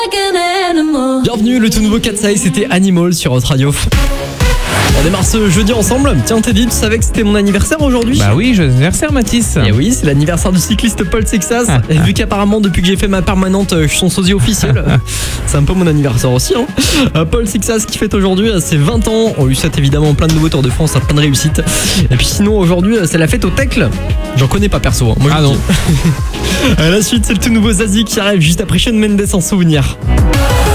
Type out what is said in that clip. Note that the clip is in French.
Bienvenue, le tout nouveau Katsai, c'était Animal sur Hot Radio. On démarre ce jeudi ensemble. Tiens Teddy, tu savais que c'était mon anniversaire aujourd'hui? Bah oui, joyeux anniversaire Mathis. Et oui, c'est l'anniversaire du cycliste Paul Sixas. Et vu qu'apparemment depuis que j'ai fait ma permanente, je suis son sosie officiel, c'est un peu mon anniversaire aussi. Paul Sixas qui fête aujourd'hui ses 20 ans. On lui souhaite évidemment plein de nouveaux Tours de France, plein de réussites. Et puis sinon aujourd'hui c'est la fête au Tecle. J'en connais pas perso. Moi, non. La suite c'est le tout nouveau Zazie qui arrive juste après Shawn Mendes en souvenir.